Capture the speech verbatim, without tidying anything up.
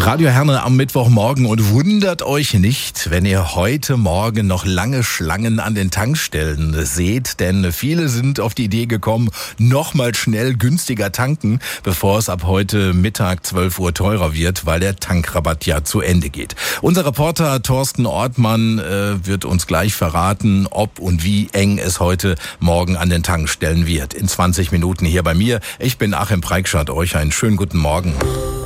Radio Herne am Mittwochmorgen und wundert euch nicht, wenn ihr heute Morgen noch lange Schlangen an den Tankstellen seht, denn viele sind auf die Idee gekommen, nochmal schnell günstiger tanken, bevor es ab heute Mittag zwölf Uhr teurer wird, weil der Tankrabatt ja zu Ende geht. Unser Reporter Thorsten Ortmann äh, wird uns gleich verraten, ob und wie eng es heute Morgen an den Tankstellen wird. In zwanzig Minuten hier bei mir. Ich bin Achim Preikschat, euch einen schönen guten Morgen.